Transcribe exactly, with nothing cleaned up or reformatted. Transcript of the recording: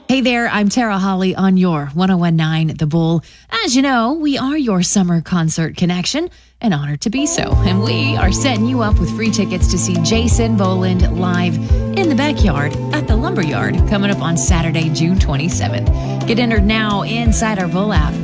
Hey there, I'm Tara Holly on your one oh one point nine The Bull. As you know, we are your summer concert connection, an honor to be so. And we are setting you up with free tickets to see Jason Boland live in the backyard at the Lumberyard coming up on Saturday, June twenty-seventh. Get entered now inside our Bull app.